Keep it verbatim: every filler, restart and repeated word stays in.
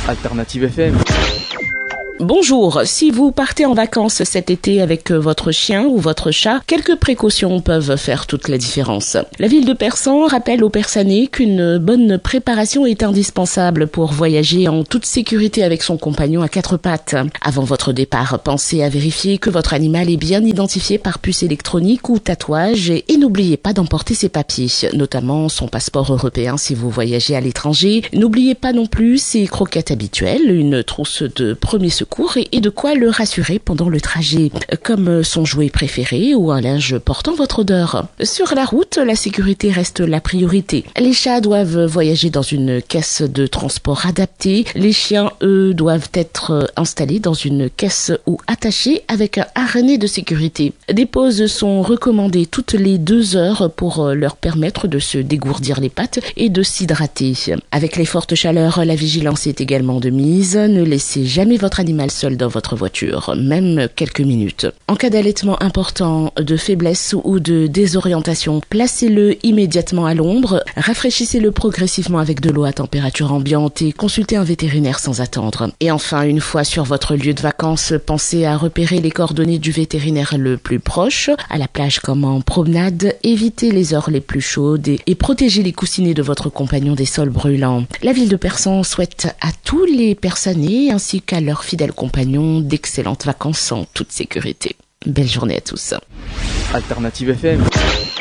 Alternative F M. Bonjour, si vous partez en vacances cet été avec votre chien ou votre chat, quelques précautions peuvent faire toute la différence. La ville de Persan rappelle aux Persanais qu'une bonne préparation est indispensable pour voyager en toute sécurité avec son compagnon à quatre pattes. Avant votre départ, pensez à vérifier que votre animal est bien identifié par puce électronique ou tatouage et, et n'oubliez pas d'emporter ses papiers, notamment son passeport européen si vous voyagez à l'étranger. N'oubliez pas non plus ses croquettes habituelles, une trousse de premier secours et de quoi le rassurer pendant le trajet, comme son jouet préféré ou un linge portant votre odeur. Sur la route, la sécurité reste la priorité. Les chats doivent voyager dans une caisse de transport adaptée. Les chiens, eux, doivent être installés dans une caisse ou attachés avec un harnais de sécurité. Des pauses sont recommandées toutes les deux heures pour leur permettre de se dégourdir les pattes et de s'hydrater. Avec les fortes chaleurs, la vigilance est également de mise. Ne laissez jamais votre animal seul dans votre voiture, même quelques minutes. En cas d'allaitement important, de faiblesse ou de désorientation, placez-le immédiatement à l'ombre, rafraîchissez-le progressivement avec de l'eau à température ambiante et consultez un vétérinaire sans attendre. Et enfin, une fois sur votre lieu de vacances, pensez à repérer les coordonnées du vétérinaire le plus proche, à la plage comme en promenade, évitez les heures les plus chaudes et, et protégez les coussinets de votre compagnon des sols brûlants. La ville de Persan souhaite à tous les Persanais ainsi qu'à leurs fidèles compagnons d'excellentes vacances en toute sécurité. Belle journée à tous. Alternative F M.